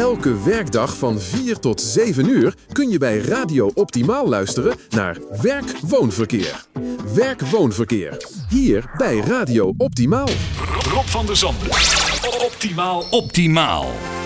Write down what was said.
Elke werkdag van 4 tot 7 uur kun je bij Radio Optimaal luisteren naar Werk-Woonverkeer. Werk-Woonverkeer. Hier bij Radio Optimaal. Rob van der Zanden. Optimaal.